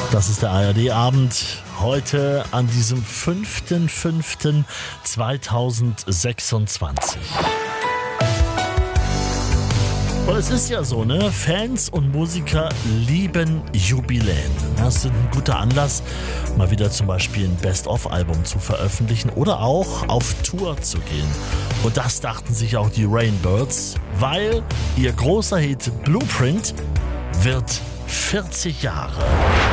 Das ist der ARD-Abend heute an diesem 5.5.2026. Und es ist ja so, ne? Fans und Musiker lieben Jubiläen. Das ist ein guter Anlass, mal wieder zum Beispiel ein Best-of-Album zu veröffentlichen oder auch auf Tour zu gehen. Und das dachten sich auch die Rainbirds, weil ihr großer Hit Blueprint wird 40 Jahre.